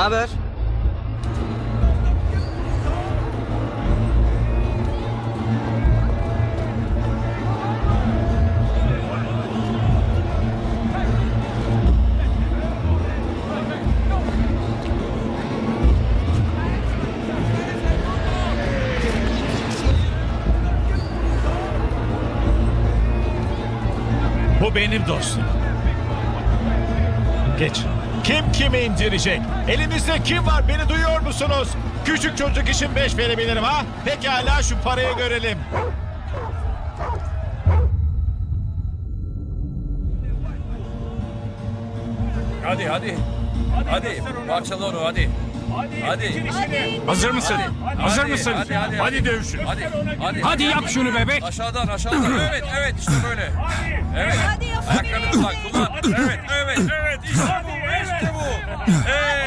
haber? Bu benim dostum. Geç. Kim kimi indirecek? Elinizde kim var? Beni duyuyor musunuz? Küçük çocuk için 5 verebilirim ha? Pekala, şu parayı görelim. Hadi hadi. Hadi parçala onu hadi. Hadi. Hazır mısın? Hazır mısın? Hadi dövüşün. Hadi yap şunu bebek. Aşağıdan. Evet işte böyle. Evet. Hadi yapın. Ayaklarını kullan. Evet. İşte bu.